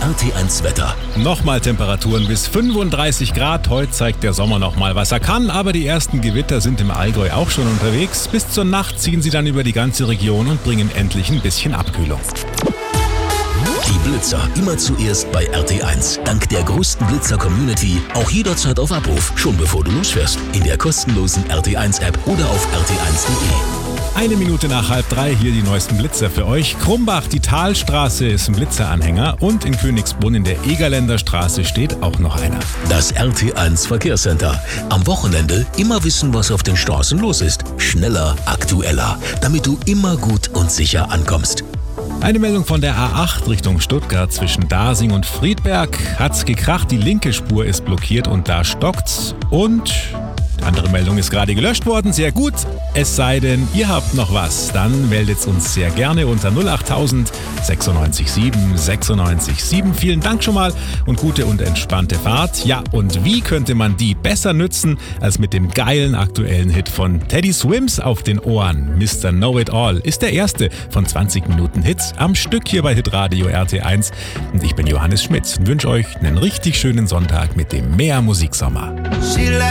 RT1 Wetter. Nochmal Temperaturen bis 35 Grad. Heute zeigt der Sommer nochmal, was er kann. Aber die ersten Gewitter sind im Allgäu auch schon unterwegs. Bis zur Nacht ziehen sie dann über die ganze Region und bringen endlich ein bisschen Abkühlung. Die Blitzer immer zuerst bei RT1. Dank der größten Blitzer-Community auch jederzeit auf Abruf, schon bevor du losfährst. In der kostenlosen RT1-App oder auf rt1.de. 1 Minute nach 2:30 hier die neuesten Blitzer für euch. Krumbach, die Talstraße ist ein Blitzeranhänger und in Königsbrunn in der Egerländer Straße steht auch noch einer. Das RT1 Verkehrscenter. Am Wochenende immer wissen, was auf den Straßen los ist. Schneller, aktueller, damit du immer gut und sicher ankommst. Eine Meldung von der A8 Richtung Stuttgart zwischen Dasing und Friedberg. Hat's gekracht, die linke Spur ist blockiert und da stockt's. Und die andere Meldung ist gerade gelöscht worden. Sehr gut. Es sei denn, ihr habt noch was. Dann meldet's uns sehr gerne unter 08000 96 7 96 7. Vielen Dank schon mal und gute und entspannte Fahrt. Ja, und wie könnte man die besser nützen als mit dem geilen aktuellen Hit von Teddy Swims auf den Ohren? Mr. Know It All ist der erste von 20 Minuten Hits am Stück hier bei Hitradio RT1. Und ich bin Johannes Schmidt und wünsche euch einen richtig schönen Sonntag mit dem Mehr Musiksommer.